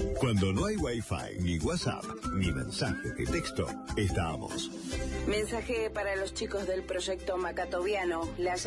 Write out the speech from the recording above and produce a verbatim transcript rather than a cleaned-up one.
Cuando no hay Wi-Fi, ni WhatsApp, ni mensaje de texto, estamos. Mensaje para los chicos del proyecto Macatoviano. La